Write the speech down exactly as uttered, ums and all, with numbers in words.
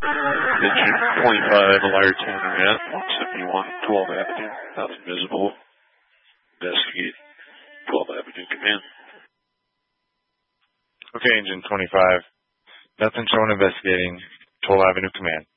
Engine twenty-five, Alerton at one seventy-one, twelfth Avenue. Nothing visible. Investigate twelfth Avenue, command. Okay, Engine twenty-five. Nothing shown investigating twelfth Avenue, command.